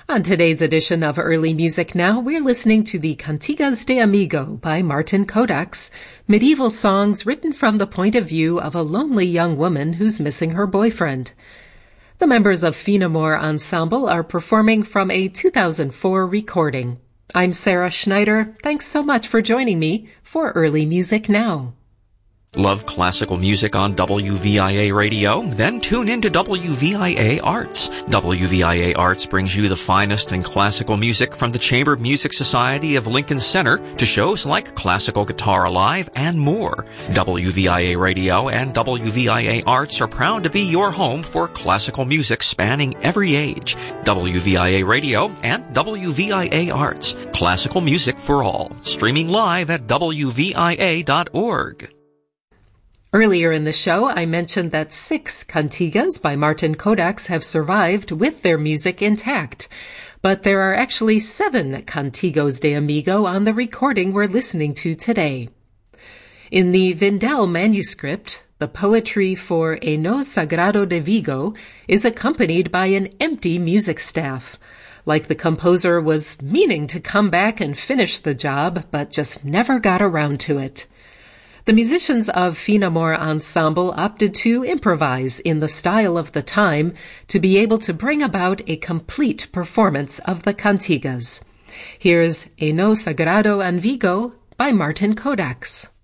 On today's edition of Early Music Now, we're listening to the Cantigas de Amigo by Martin Codax, medieval songs written from the point of view of a lonely young woman who's missing her boyfriend. The members of Finamore Ensemble are performing from a 2004 recording. I'm Sarah Schneider. Thanks so much for joining me for Early Music Now. Love classical music on WVIA radio? Then tune in to WVIA Arts. WVIA Arts brings you the finest in classical music from the Chamber Music Society of Lincoln Center to shows like Classical Guitar Alive and more. WVIA Radio and WVIA Arts are proud to be your home for classical music spanning every age. WVIA Radio and WVIA Arts. Classical music for all. Streaming live at WVIA.org. Earlier in the show, I mentioned that 6 cantigas by Martin Codax have survived with their music intact. But there are actually 7 cantigos de amigo on the recording we're listening to today. In the Vindel manuscript, the poetry for Eno Sagrado de Vigo is accompanied by an empty music staff, like the composer was meaning to come back and finish the job, but just never got around to it. The musicians of Finamore Ensemble opted to improvise in the style of the time to be able to bring about a complete performance of the cantigas. Here's Eno Sagrado en Vigo by Martin Codax.